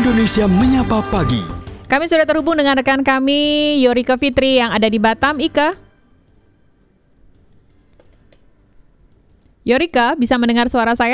Indonesia Menyapa Pagi. Kami sudah terhubung dengan rekan kami Yorika Fitri yang ada di Batam. Ika, Yorika, bisa mendengar suara saya?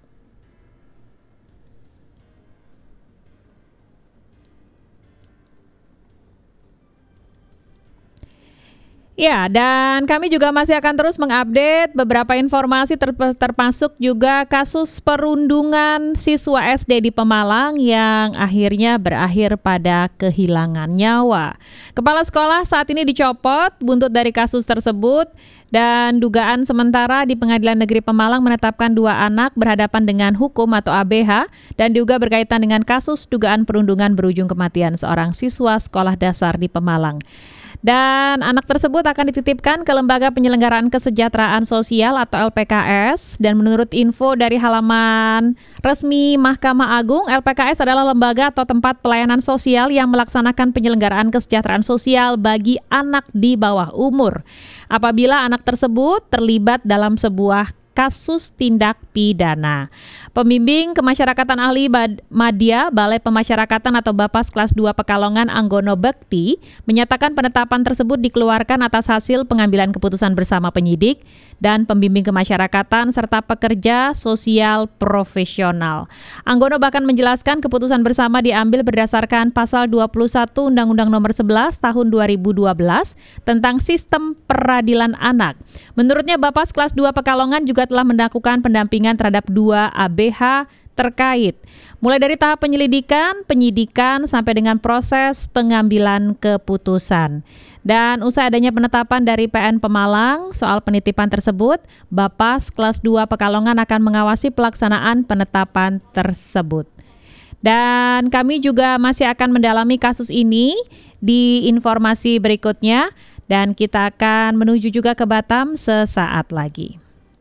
Ya, dan kami juga masih akan terus mengupdate beberapa informasi termasuk juga kasus perundungan siswa SD di Pemalang yang akhirnya berakhir pada kehilangan nyawa. Kepala sekolah saat ini dicopot buntut dari kasus tersebut dan dugaan sementara di Pengadilan Negeri Pemalang menetapkan 2 anak berhadapan dengan hukum atau ABH dan juga berkaitan dengan kasus dugaan perundungan berujung kematian seorang siswa sekolah dasar di Pemalang. Dan anak tersebut akan dititipkan ke Lembaga Penyelenggaraan Kesejahteraan Sosial atau LPKS. Dan menurut info dari halaman resmi Mahkamah Agung, LPKS adalah lembaga atau tempat pelayanan sosial yang melaksanakan penyelenggaraan kesejahteraan sosial bagi anak di bawah umur. Apabila anak tersebut terlibat dalam sebuah kasus tindak pidana. Pembimbing Kemasyarakatan Ahli Madya Balai Pemasyarakatan atau Bapas kelas 2 Pekalongan Anggono Bekti menyatakan penetapan tersebut dikeluarkan atas hasil pengambilan keputusan bersama penyidik dan pembimbing kemasyarakatan serta pekerja sosial profesional. Anggono bahkan menjelaskan keputusan bersama diambil berdasarkan pasal 21 Undang-Undang Nomor 11 Tahun 2012 tentang Sistem Peradilan Anak. Menurutnya Bapas kelas 2 Pekalongan juga telah melakukan pendampingan terhadap 2 ABH terkait, mulai dari tahap penyelidikan, penyidikan, sampai dengan proses pengambilan keputusan. Dan usai adanya penetapan dari PN Pemalang soal penitipan tersebut, Bapas kelas 2 Pekalongan akan mengawasi pelaksanaan penetapan tersebut. Dan kami juga masih akan mendalami kasus ini di informasi berikutnya, dan kita akan menuju juga ke Batam sesaat lagi.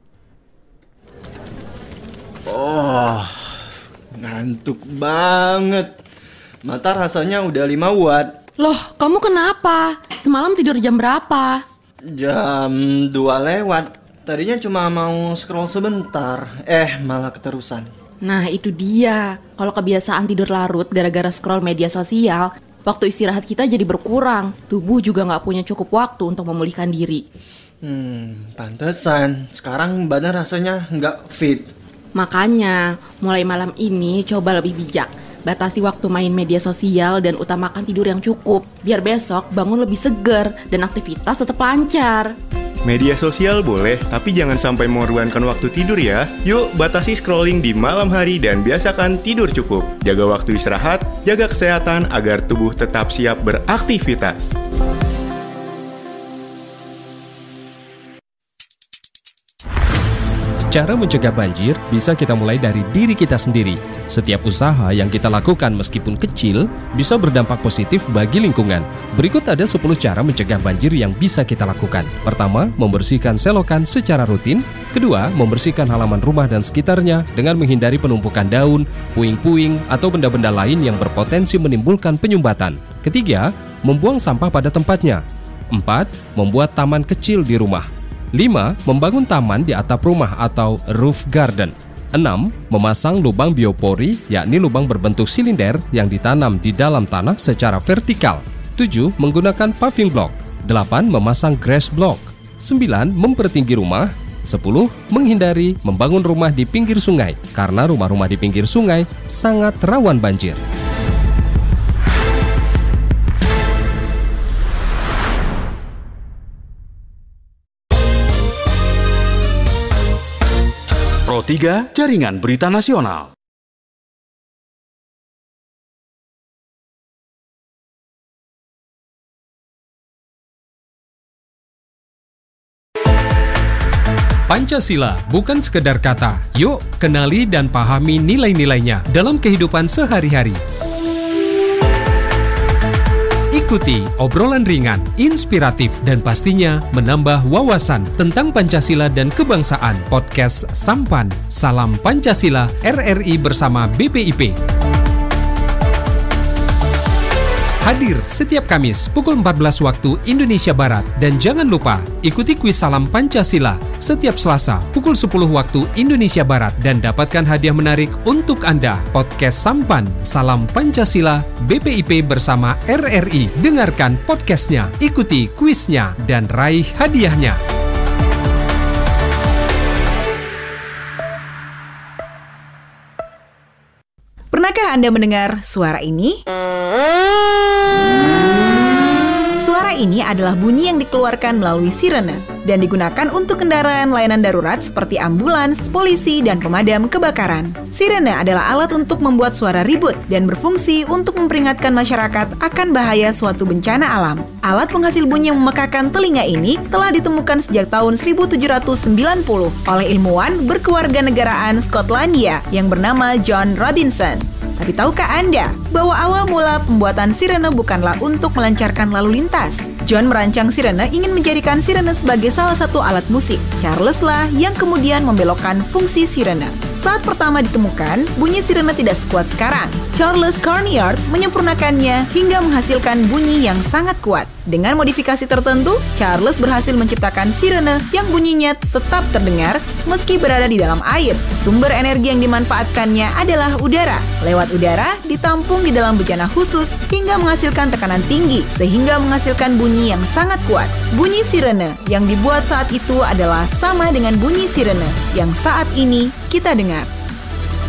Oh, ngantuk banget. Mata rasanya udah 5 watt. Loh, kamu kenapa? Semalam tidur jam berapa? Jam 2 lewat. Tadinya cuma mau scroll sebentar. Malah keterusan. Nah, itu dia. Kalau kebiasaan tidur larut gara-gara scroll media sosial, waktu istirahat kita jadi berkurang. Tubuh juga gak punya cukup waktu untuk memulihkan diri. Pantesan. Sekarang badan rasanya gak fit. Makanya, mulai malam ini coba lebih bijak. Batasi waktu main media sosial dan utamakan tidur yang cukup. Biar besok bangun lebih segar dan aktivitas tetap lancar. Media sosial boleh, tapi jangan sampai mengorbankan waktu tidur ya. Yuk, batasi scrolling di malam hari dan biasakan tidur cukup. Jaga waktu istirahat, jaga kesehatan agar tubuh tetap siap beraktivitas. Cara mencegah banjir bisa kita mulai dari diri kita sendiri. Setiap usaha yang kita lakukan meskipun kecil bisa berdampak positif bagi lingkungan. Berikut ada 10 cara mencegah banjir yang bisa kita lakukan. Pertama, membersihkan selokan secara rutin. Kedua, membersihkan halaman rumah dan sekitarnya dengan menghindari penumpukan daun, puing-puing, atau benda-benda lain yang berpotensi menimbulkan penyumbatan. Ketiga, membuang sampah pada tempatnya. 4. Membuat taman kecil di rumah. 5. Membangun taman di atap rumah atau roof garden. 6. Memasang lubang biopori, yakni lubang berbentuk silinder yang ditanam di dalam tanah secara vertikal. 7. Menggunakan paving block. 8. Memasang grass block. 9. Mempertinggi rumah. 10. Menghindari membangun rumah di pinggir sungai, karena rumah-rumah di pinggir sungai sangat rawan banjir. Pro 3 Jaringan Berita Nasional. Pancasila bukan sekedar kata. Yuk, kenali dan pahami nilai-nilainya dalam kehidupan sehari-hari. Ikuti obrolan ringan, inspiratif, dan pastinya menambah wawasan tentang Pancasila dan kebangsaan. Podcast Sampan, Salam Pancasila, RRI bersama BPIP. hadir setiap Kamis pukul 14 waktu Indonesia Barat. Dan jangan lupa ikuti kuis Salam Pancasila setiap Selasa pukul 10 waktu Indonesia Barat dan dapatkan hadiah menarik untuk Anda. Podcast Sampan Salam Pancasila BPIP bersama RRI. Dengarkan podcastnya, ikuti kuisnya, dan raih hadiahnya. Pernahkah Anda mendengar suara ini? Suara ini adalah bunyi yang dikeluarkan melalui sirene dan digunakan untuk kendaraan layanan darurat seperti ambulans, polisi, dan pemadam kebakaran. Sirene adalah alat untuk membuat suara ribut dan berfungsi untuk memperingatkan masyarakat akan bahaya suatu bencana alam. Alat penghasil bunyi yang memekakan telinga ini telah ditemukan sejak tahun 1790 oleh ilmuwan berkewarganegaraan Skotlandia yang bernama John Robinson. Tapi tahukah Anda bahwa awal mula pembuatan sirene bukanlah untuk melancarkan lalu lintas? John merancang sirene ingin menjadikan sirene sebagai salah satu alat musik. Charles lah yang kemudian membelokkan fungsi sirene. Saat pertama ditemukan, bunyi sirene tidak sekuat sekarang. Charles Corniard menyempurnakannya hingga menghasilkan bunyi yang sangat kuat. Dengan modifikasi tertentu, Charles berhasil menciptakan sirene yang bunyinya tetap terdengar meski berada di dalam air. Sumber energi yang dimanfaatkannya adalah udara. Lewat udara, ditampung di dalam bejana khusus hingga menghasilkan tekanan tinggi, sehingga menghasilkan bunyi yang sangat kuat. Bunyi sirene yang dibuat saat itu adalah sama dengan bunyi sirene yang saat ini kita dengar.